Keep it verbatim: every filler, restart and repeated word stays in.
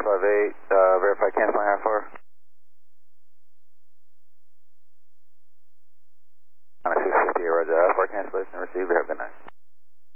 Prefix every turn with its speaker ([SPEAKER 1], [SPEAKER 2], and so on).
[SPEAKER 1] five eight, uh, verify canceling I four. On a six fifty, roger, I four cancellation received, have a good night.